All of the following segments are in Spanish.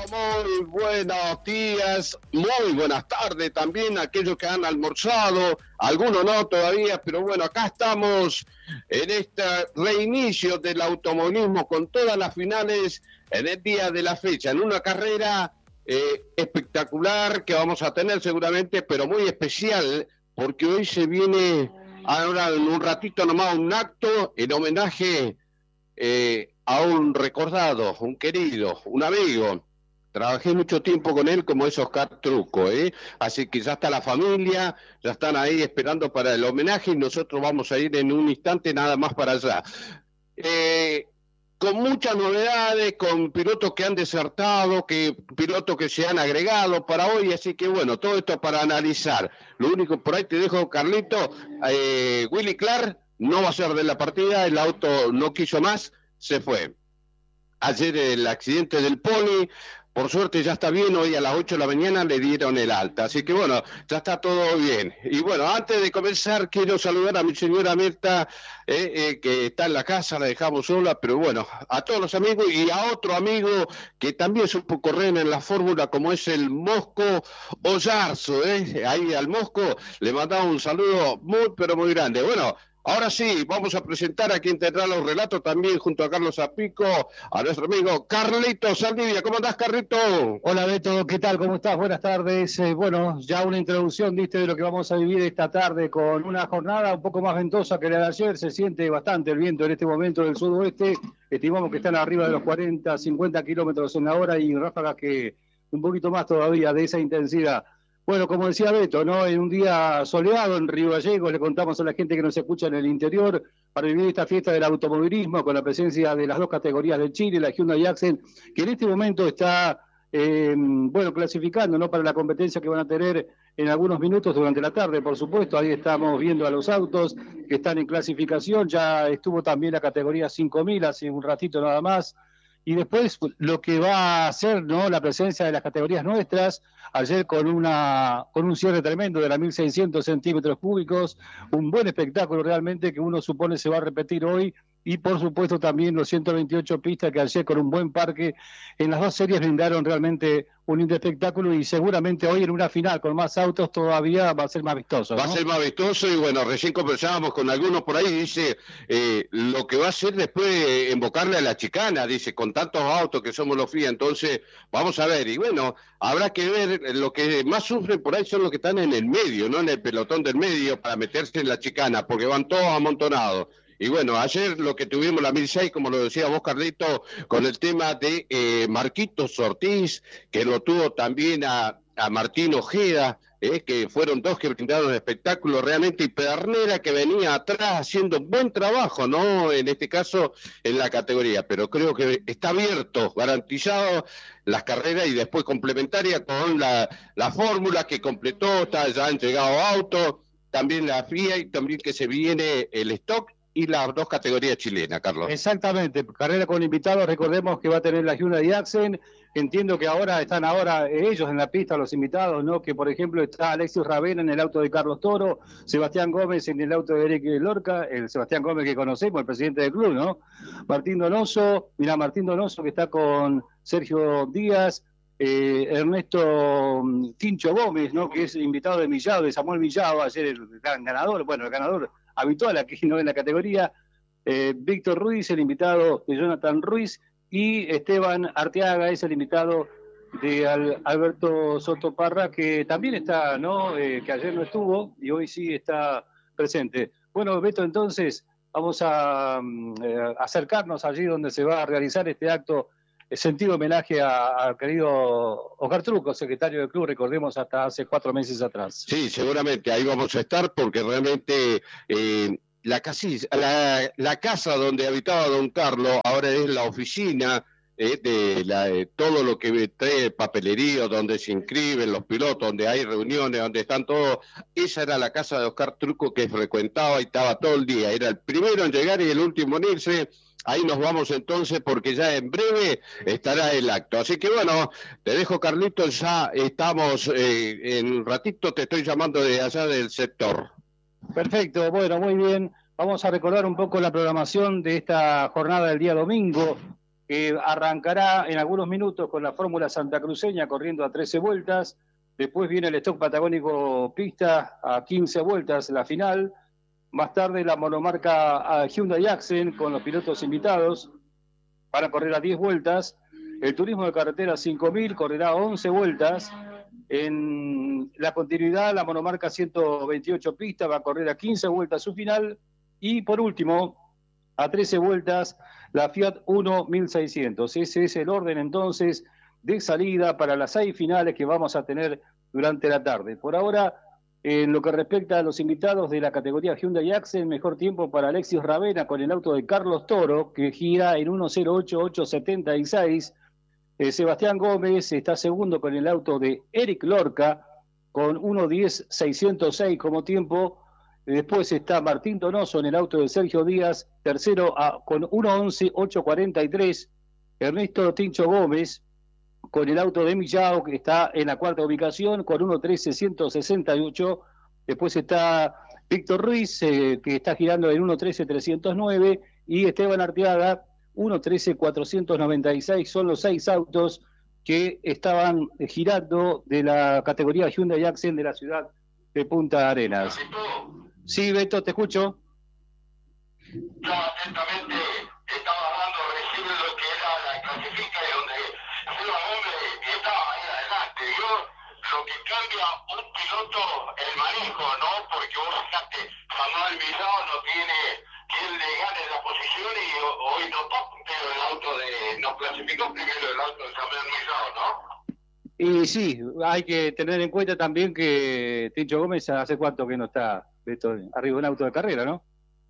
Muy buenos días, muy buenas tardes también a aquellos que han almorzado, algunos no todavía, pero bueno, acá estamos en este reinicio del automovilismo con todas las finales en el día de la fecha, en una carrera espectacular que vamos a tener seguramente, pero muy especial, porque hoy se viene, ahora en un ratito nomás, un acto en homenaje a un recordado, un querido, un amigo. Trabajé mucho tiempo con él, como es Oscar Trucco, así que ya está la familia, ya están ahí esperando para el homenaje y nosotros vamos a ir en un instante nada más para allá. Con muchas novedades, con pilotos que han desertado, pilotos que se han agregado para hoy, así que bueno, todo esto para analizar. Lo único, por ahí te dejo, Carlito, Willy Clark no va a ser de la partida, el auto no quiso más, se fue. Ayer el accidente del Pony, por suerte ya está bien, hoy a las 8 de la mañana le dieron el alta, así que bueno, ya está todo bien. Y bueno, antes de comenzar quiero saludar a mi señora Mirta, que está en la casa, la dejamos sola, pero bueno, a todos los amigos y a otro amigo que también supo correr en la fórmula como es el Mosco Ollarzo, ahí al Mosco le mandamos un saludo muy pero muy grande. Bueno, ahora sí, vamos a presentar a quien tendrá los relatos también junto a Carlos Zapico, a nuestro amigo Carlito Saldivia. ¿Cómo andás, Carlito? Hola, Beto, ¿qué tal? ¿Cómo estás? Buenas tardes. Bueno, ya una introducción, diste, de lo que vamos a vivir esta tarde con una jornada un poco más ventosa que la de ayer. Se siente bastante el viento en este momento del sudoeste. Estimamos que están arriba de los 40, 50 kilómetros en la hora y ráfagas que un poquito más todavía de esa intensidad. Bueno, como decía Beto, ¿no? En un día soleado en Río Gallegos, le contamos a la gente que nos escucha en el interior para vivir esta fiesta del automovilismo con la presencia de las dos categorías del Chile, la Hyundai Accent, que en este momento está, clasificando, ¿no? Para la competencia que van a tener en algunos minutos durante la tarde, por supuesto. Ahí estamos viendo a los autos que están en clasificación. Ya estuvo también la categoría 5000 hace un ratito nada más. Y después lo que va a ser, ¿no? La presencia de las categorías nuestras, ayer con un cierre tremendo de la 1.600 centímetros cúbicos, un buen espectáculo realmente que uno supone se va a repetir hoy, y por supuesto también los 128 pistas que ayer con un buen parque en las dos series brindaron realmente un lindo espectáculo, y seguramente hoy en una final con más autos todavía va a ser más vistoso, ¿no? Va a ser más vistoso y bueno, recién conversábamos con algunos por ahí, dice, lo que va a hacer después invocarle a la chicana, dice, con tantos autos que somos los FIA, entonces vamos a ver, y bueno, habrá que ver, lo que más sufren por ahí son los que están en el medio, ¿no? En el pelotón del medio para meterse en la chicana, porque van todos amontonados. Y bueno, ayer lo que tuvimos la 1006, como lo decía vos, Carlito, con el tema de Marquitos Ortiz, que lo tuvo también a Martín Ojeda, que fueron dos que brindaron el espectáculo realmente, y Pedernera, que venía atrás haciendo un buen trabajo, ¿no? En este caso, en la categoría, pero creo que está abierto, garantizado las carreras y después complementaria con la fórmula que completó, ya han llegado autos, también la FIA y también que se viene el stock y las dos categorías chilenas, Carlos. Exactamente, carrera con invitados, recordemos que va a tener la Hyundai Accent. Entiendo que están ellos en la pista, los invitados, ¿no? Que por ejemplo está Alexis Ravena en el auto de Carlos Toro, Sebastián Gómez en el auto de Eric Lorca, el Sebastián Gómez que conocemos, el presidente del club, ¿no? Martín Donoso que está con Sergio Díaz, Ernesto Tincho Gómez, ¿no? Que es invitado de Millado, de Samuel Millado, ayer el ganador habitual aquí, ¿no? En la categoría, Víctor Ruiz, el invitado de Jonathan Ruiz, y Esteban Arteaga es el invitado de Alberto Sotoparra, que también está, ¿no? Que ayer no estuvo y hoy sí está presente. Bueno, Beto, entonces vamos a acercarnos allí donde se va a realizar este acto, sentido homenaje al querido Oscar Trucco, secretario del club, recordemos, hasta hace 4 meses atrás. Sí, seguramente ahí vamos a estar porque realmente la casa donde habitaba don Carlos ahora es la oficina de todo lo que trae papelería, donde se inscriben los pilotos, donde hay reuniones, donde están todos. Esa era la casa de Oscar Trucco que frecuentaba y estaba todo el día. Era el primero en llegar y el último en irse. Ahí nos vamos entonces porque ya en breve estará el acto. Así que bueno, te dejo, Carlitos, ya estamos, en un ratito te estoy llamando de allá del sector. Perfecto, bueno, muy bien. Vamos a recordar un poco la programación de esta jornada del día domingo, arrancará en algunos minutos con la Fórmula santacruceña corriendo a 13 vueltas. Después viene el Stock Patagónico Pista a 15 vueltas, la final. Más tarde la monomarca Hyundai Accent con los pilotos invitados para correr a 10 vueltas. El turismo de carretera 5000 correrá a 11 vueltas. En la continuidad, la monomarca 128 Pista va a correr a 15 vueltas su final. Y por último, a 13 vueltas, la Fiat Uno 1600. Ese es el orden entonces de salida para las 6 finales que vamos a tener durante la tarde. Por ahora, en lo que respecta a los invitados de la categoría Hyundai Accent, mejor tiempo para Alexis Ravena con el auto de Carlos Toro, que gira en 1.08.876. Sebastián Gómez está segundo con el auto de Eric Lorca, con 1.10.606 como tiempo. Después está Martín Donoso en el auto de Sergio Díaz, tercero con 1.11.843. Ernesto Tincho Gómez con el auto de Millao, que está en la cuarta ubicación, con 1.13.168. Después está Víctor Ruiz, que está girando en 1.13.309. Y Esteban Arteaga, 1.13.496. Son los 6 autos que estaban girando de la categoría Hyundai Accent de la ciudad de Punta Arenas. Sí, Beto, te escucho. Yo atentamente estaba hablando recién de lo que era la clasifica y donde Seba Gómez estaba ahí adelante. Yo, lo que cambia un piloto, el manejo, ¿no? Porque vos fíjate, Samuel Millao no tiene quien le gane la posición y hoy no está puntero el auto nos clasificó primero el auto de Samuel Millao, ¿no? Y sí, hay que tener en cuenta también que Tincho Gómez hace cuánto que no está, Beto, arriba de un auto de carrera, ¿no?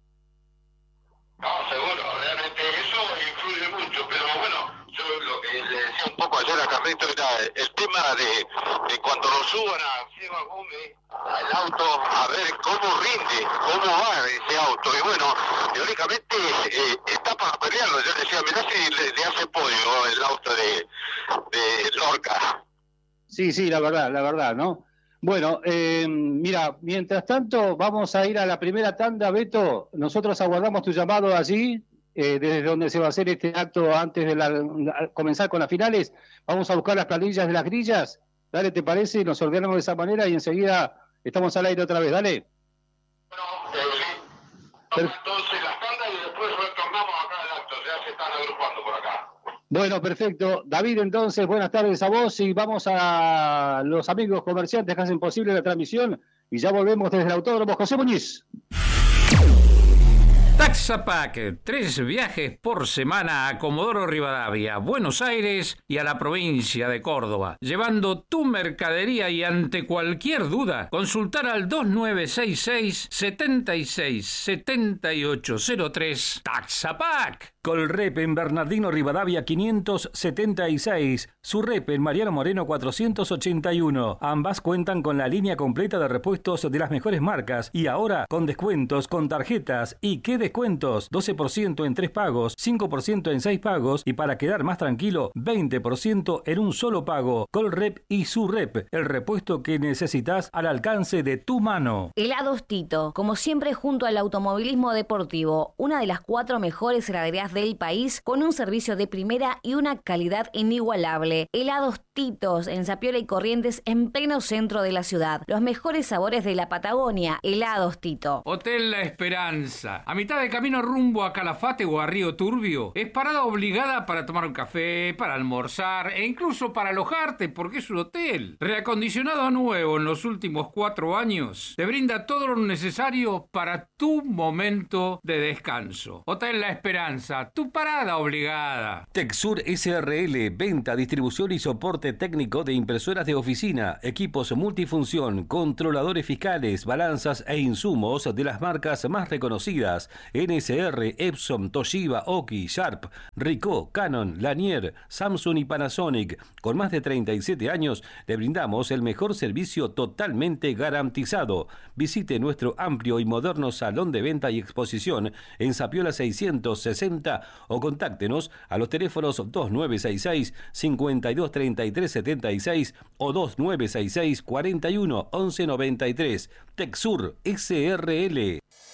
No, seguro, realmente eso influye mucho, pero bueno, yo lo que le decía un poco ayer a Carlito era el tema de cuando lo suban a Seba Gómez al auto, a ver cómo rinde, cómo va ese auto, y bueno, teóricamente está para pelearlo. Yo decía, mirá si le hace podio el auto de Lorca. Sí, la verdad, ¿no? Bueno, mira, mientras tanto vamos a ir a la primera tanda, Beto. Nosotros aguardamos tu llamado allí, desde donde se va a hacer este acto antes de comenzar con las finales. Vamos a buscar las planillas de las grillas. Dale, ¿te parece? Nos ordenamos de esa manera y enseguida estamos al aire otra vez. Dale. Bueno, entonces las tandas y después retornamos acá al acto. Ya se están agrupando por acá. Bueno, perfecto. David, entonces, buenas tardes a vos y vamos a los amigos comerciantes que hacen posible la transmisión y ya volvemos desde el Autódromo José Muñiz. Taxapack, 3 viajes por semana a Comodoro Rivadavia, Buenos Aires y a la provincia de Córdoba, llevando tu mercadería y ante cualquier duda, consultar al 2966-767803 Taxapack. Colrep en Bernardino Rivadavia 576, Surrep en Mariano Moreno 481. Ambas cuentan con la línea completa de repuestos de las mejores marcas y ahora con descuentos con tarjetas. ¿Y qué descuentos? 12% en 3 pagos, 5% en 6 pagos y para quedar más tranquilo, 20% en un solo pago. Colrep y Surrep, el repuesto que necesitas al alcance de tu mano. Helados Tito, como siempre junto al automovilismo deportivo, una de las 4 mejores heladerías del país con un servicio de primera y una calidad inigualable. Helados Titos en Zapiola y Corrientes en pleno centro de la ciudad. Los mejores sabores de la Patagonia. Helados Tito. Hotel La Esperanza, a mitad de camino rumbo a Calafate o a Río Turbio. Es parada obligada para tomar un café, para almorzar e incluso para alojarte porque es un hotel. Reacondicionado nuevo en los últimos 4 años. Te brinda todo lo necesario para tu momento de descanso. Hotel La Esperanza, tu parada obligada. Texur SRL, venta, distribución y soporte técnico de impresoras de oficina, equipos multifunción, controladores fiscales, balanzas e insumos de las marcas más reconocidas: NSR, Epson, Toshiba, Oki, Sharp, Ricoh, Canon, Lanier, Samsung y Panasonic. Con más de 37 años le brindamos el mejor servicio totalmente garantizado. Visite nuestro amplio y moderno salón de venta y exposición en Zapiola 660 o contáctenos a los teléfonos 2966-523376 o 2966-411193. Texur SRL.